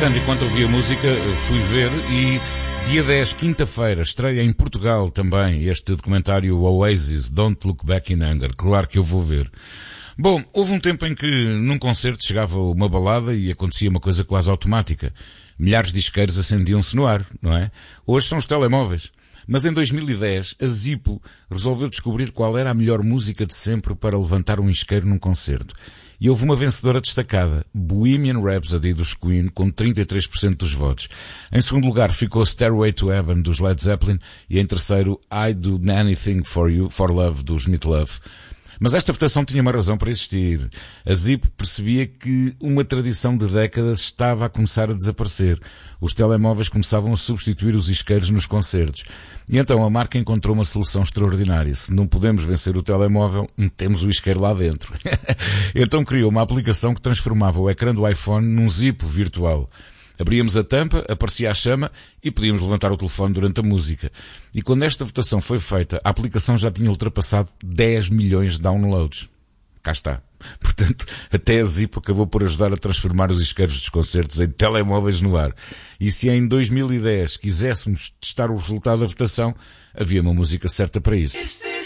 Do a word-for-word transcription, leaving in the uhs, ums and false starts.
Entretanto, enquanto ouvia música, fui ver e dia dez, quinta-feira, estreia em Portugal também este documentário Oasis, Don't Look Back in Anger. Claro que eu vou ver. Bom, houve um tempo em que num concerto chegava uma balada e acontecia uma coisa quase automática. Milhares de isqueiros acendiam-se no ar, não é? Hoje são os telemóveis. Mas em dois mil e dez, a Zippo resolveu descobrir qual era a melhor música de sempre para levantar um isqueiro num concerto. E houve uma vencedora destacada, Bohemian Rhapsody dos Queen, com trinta e três por cento dos votos. Em segundo lugar ficou Stairway to Heaven dos Led Zeppelin e em terceiro I Do Anything for You, for Love dos Meat Loaf. Mas esta votação tinha uma razão para existir. A Zippo percebia que uma tradição de décadas estava a começar a desaparecer. Os telemóveis começavam a substituir os isqueiros nos concertos. E então a marca encontrou uma solução extraordinária. Se não podemos vencer o telemóvel, metemos o isqueiro lá dentro. Então criou uma aplicação que transformava o ecrã do iPhone num Zippo virtual. Abríamos a tampa, aparecia a chama e podíamos levantar o telefone durante a música. E quando esta votação foi feita, a aplicação já tinha ultrapassado dez milhões de downloads. Cá está. Portanto, até a Zippo acabou por ajudar a transformar os isqueiros dos concertos em telemóveis no ar. E se em dois mil e dez quiséssemos testar o resultado da votação, havia uma música certa para isso.